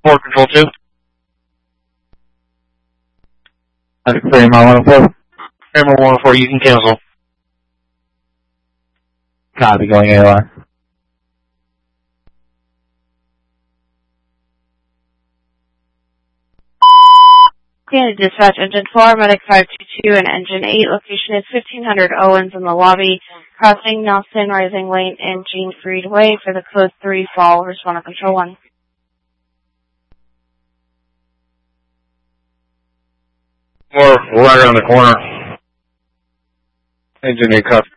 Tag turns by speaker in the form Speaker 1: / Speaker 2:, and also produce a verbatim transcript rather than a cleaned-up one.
Speaker 1: four, Control two. Framer one oh four. Framer one oh four, you can cancel. Copy, going A O R.
Speaker 2: Canada Dispatch, Engine four, Medic five two two, and Engine eight. Location is fifteen hundred Owens in the lobby, crossing Nelson Rising Lane and Jean Freed Way for the code three fall. Respond to Control one.
Speaker 1: We're right around the corner. Engine eight cuff.